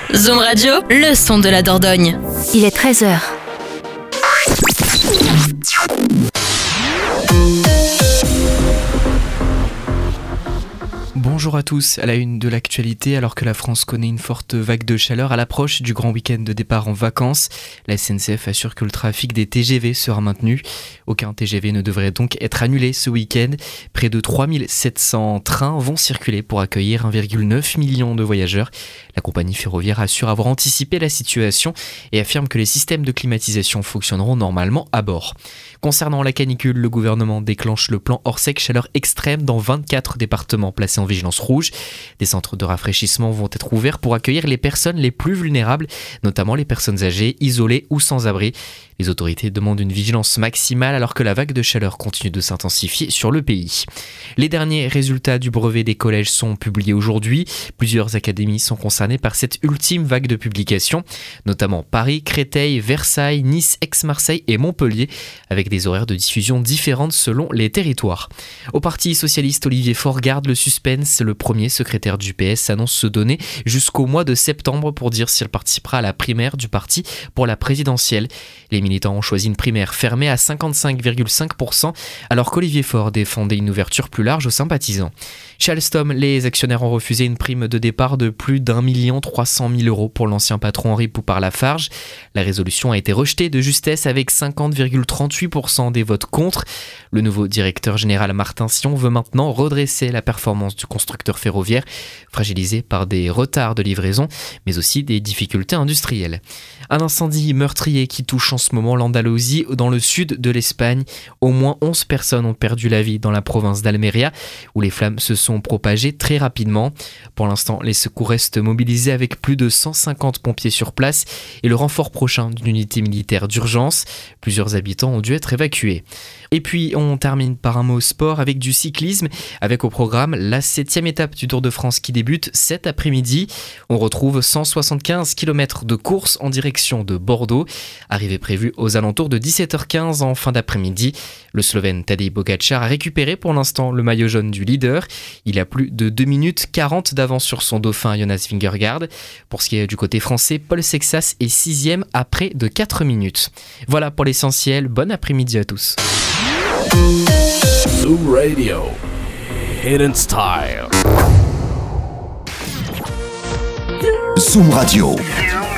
Zoom Radio, le son de la Dordogne. Il est 13h. Bonjour à tous, à la une de l'actualité, alors que la France connaît une forte vague de chaleur à l'approche du grand week-end de départ en vacances, la SNCF assure que le trafic des TGV sera maintenu. Aucun TGV ne devrait donc être annulé ce week-end. Près de 3700 trains vont circuler pour accueillir 1,9 million de voyageurs. La compagnie ferroviaire assure avoir anticipé la situation et affirme que les systèmes de climatisation fonctionneront normalement à bord. Concernant la canicule, le gouvernement déclenche le plan Orsec chaleur extrême dans 24 départements placés en vigilance rouge. Des centres de rafraîchissement vont être ouverts pour accueillir les personnes les plus vulnérables, notamment les personnes âgées, isolées ou sans abri. Les autorités demandent une vigilance maximale alors que la vague de chaleur continue de s'intensifier sur le pays. Les derniers résultats du brevet des collèges sont publiés aujourd'hui. Plusieurs académies sont concernées par cette ultime vague de publication, notamment Paris, Créteil, Versailles, Nice, Aix-Marseille et Montpellier, avec des horaires de diffusion différentes selon les territoires. Au Parti socialiste, Olivier Faure garde le suspense. Le premier secrétaire du PS annonce se donner jusqu'au mois de septembre pour dire s'il participera à la primaire du parti pour la présidentielle. Les militants ont choisi une primaire fermée à 55,5%, alors qu'Olivier Faure défendait une ouverture plus large aux sympathisants. Chez Alstom, les actionnaires ont refusé une prime de départ de plus d'1 300 000 € pour l'ancien patron Henri Poupart-Lafarge. La résolution a été rejetée de justesse avec 50,38% des votes contre. Le nouveau directeur général Martin Sion veut maintenant redresser la performance du constructeur ferroviaire, fragilisé par des retards de livraison, mais aussi des difficultés industrielles. Un incendie meurtrier qui touche en ce moment l'Andalousie dans le sud de l'Espagne. Au moins 11 personnes ont perdu la vie dans la province d'Almeria, où les flammes se sont propagées très rapidement. Pour l'instant, les secours restent mobilisés avec plus de 150 pompiers sur place et le renfort prochain d'une unité militaire d'urgence. Plusieurs habitants ont dû être évacués. Et puis, on termine par un mot sport avec du cyclisme, avec au programme la 7e étape du Tour de France qui débute cet après-midi. On retrouve 175 km de course en direction de Bordeaux. Arrivée prévue aux alentours de 17h15 en fin d'après-midi. Le Slovène Tadej Pogačar a récupéré pour l'instant le maillot jaune du leader. Il a plus de 2 minutes 40 d'avance sur son dauphin Jonas Vingegaard. Pour ce qui est du côté français, Paul Sexas est 6e à près de 4 minutes. Voilà pour l'essentiel, bon après-midi à tous. Zoom Radio, Hidden Style. Zoom Radio.